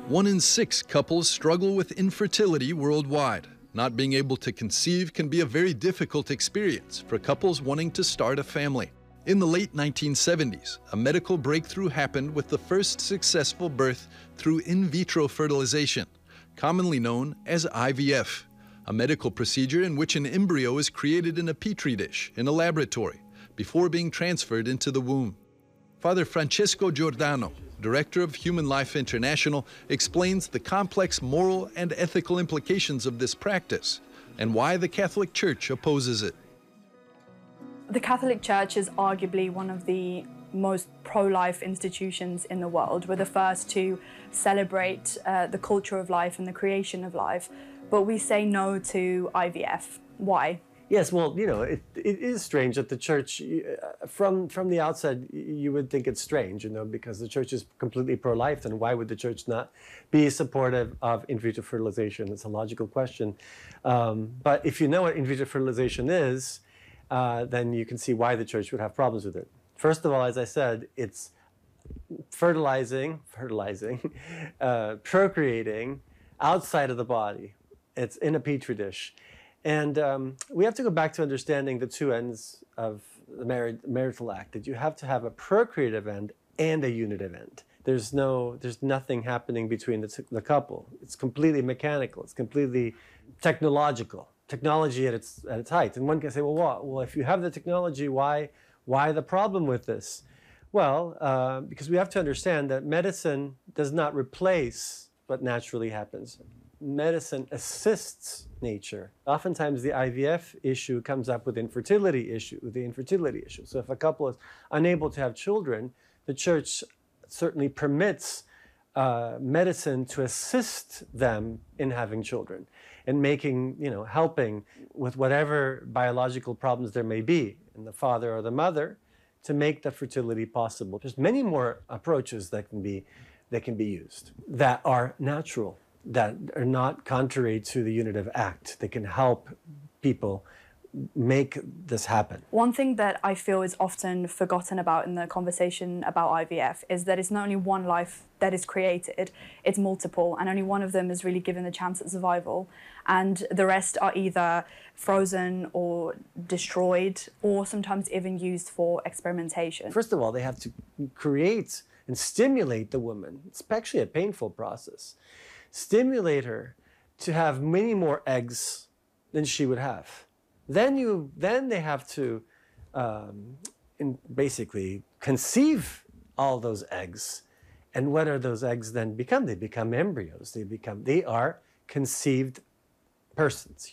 1 in 6 couples struggle with infertility worldwide. Not being able to conceive can be a very difficult experience for couples wanting to start a family. In the late 1970s, a medical breakthrough happened with the first successful birth through in vitro fertilization, commonly known as IVF, a medical procedure in which an embryo is created in a petri dish in a laboratory before being transferred into the womb. Father Francesco Giordano, Director of Human Life International, explains the complex moral and ethical implications of this practice and why the Catholic Church opposes it. The Catholic Church is arguably one of the most pro-life institutions in the world. We're the first to celebrate the culture of life and the creation of life, but we say no to IVF. Why? Yes, well, you know, it is strange that the church, from the outset, you would think it's strange, you know, because the church is completely pro-life, then why would the church not be supportive of in vitro fertilization? It's a logical question. But if you know what in vitro fertilization is, then you can see why the church would have problems with it. First of all, as I said, it's fertilizing, procreating outside of the body. It's in a petri dish. And we have to go back to understanding the two ends of the marital act, that you have to have a procreative end and a unitive end. There's nothing happening between the couple. It's completely mechanical. It's completely technological. Technology at its height. And one can say, well, what? Well, if you have the technology, why the problem with this? Well, because we have to understand that medicine does not replace what naturally happens. Medicine assists nature. Oftentimes the IVF issue comes up with the infertility issue. So if a couple is unable to have children, the church certainly permits medicine to assist them in having children and making, helping with whatever biological problems there may be in the father or the mother to make the fertility possible. There's many more approaches that can be used that are natural, that are not contrary to the unitive act. They can help people make this happen. One thing that I feel is often forgotten about in the conversation about IVF is that it's not only one life that is created, it's multiple, and only one of them is really given the chance at survival, and the rest are either frozen or destroyed or sometimes even used for experimentation. First of all, they have to create and stimulate the woman. It's actually a painful process. Stimulate her to have many more eggs than she would have. Then they have to basically conceive all those eggs. And what are those eggs then become? They become embryos. They are conceived persons,